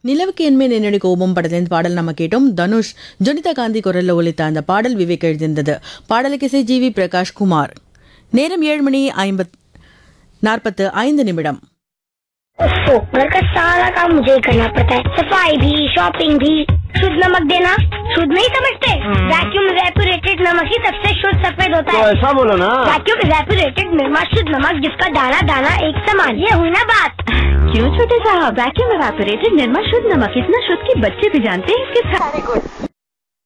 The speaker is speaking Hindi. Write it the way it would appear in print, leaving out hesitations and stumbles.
நிலவுக்கு என்மே என்னடி கோபம் படத்திலிருந்து பாடல் நம்ம கேட்டோம். தனுஷ் ஜொனிதா காந்தி குரல்ல ஒலித்த அந்த பாடல் விவேக் எழுதியிருந்தது. பாடலுக்கு இசை ஜி வி பிரகாஷ் குமார். நேரம் 7 மணி 45 घर का सारा काम मुझे ही करना पड़ता है, सफाई भी, शॉपिंग भी। शुद्ध नमक देना शुद्ध नहीं समझते? वैक्यूम इवेपोरेटेड नमक ही सबसे शुद्ध सफेद होता है। तो ऐसा बोलो ना। वैक्यूम इवेपोरेटेड निर्मा शुद्ध नमक, जिसका दाना दाना एक समान। ये हुई ना बात। क्यों छोटे साहब, वैक्यूम इवेपोरेटेड निर्मा शुद्ध नमक इतना शुद्ध कि बच्चे भी जानते हैं इसके सारे गुण।